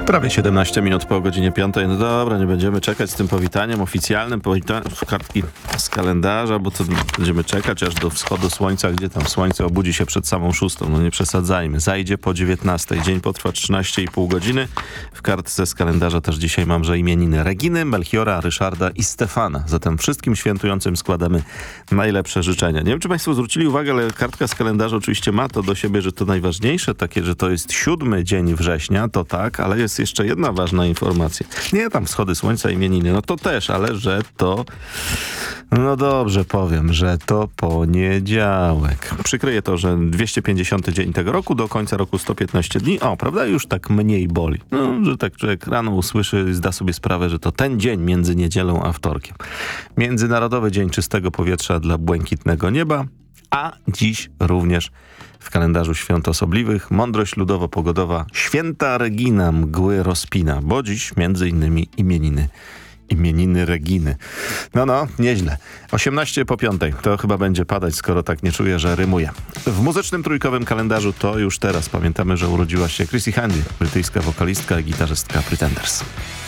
Prawie 17 minut po godzinie 5. No dobra, nie będziemy czekać z tym powitaniem oficjalnym, kartki z kalendarza, bo to będziemy czekać aż do wschodu słońca, gdzie tam słońce obudzi się przed samą 6. No nie przesadzajmy. Zajdzie po 19. Dzień potrwa 13,5 godziny. W kartce z kalendarza też dzisiaj mam, że imieniny Reginy, Melchiora, Ryszarda i Stefana. Zatem wszystkim świętującym składamy najlepsze życzenia. Nie wiem, czy państwo zwrócili uwagę, ale kartka z kalendarza oczywiście ma to do siebie, że to najważniejsze, takie, że to jest 7 dzień września, to tak, ale jest jeszcze jedna ważna informacja. Nie tam wschody słońca, imieniny, no to też, ale że to, no dobrze powiem, że to poniedziałek. Przykryje to, że 250 dzień tego roku, do końca roku 115 dni. O, prawda? Już tak mniej boli. No, że tak człowiek rano usłyszy, zda sobie sprawę, że to ten dzień między niedzielą a wtorkiem. Międzynarodowy Dzień Czystego Powietrza dla Błękitnego Nieba, a dziś również w kalendarzu świąt osobliwych mądrość ludowo-pogodowa Święta Regina mgły rozpina, bo dziś między innymi imieniny Reginy. No, nieźle. 18 po 5. To chyba będzie padać, skoro tak nie czuję, że rymuje. W muzycznym trójkowym kalendarzu to już teraz pamiętamy, że urodziła się Chrissie Hynde, brytyjska wokalistka i gitarzystka Pretenders.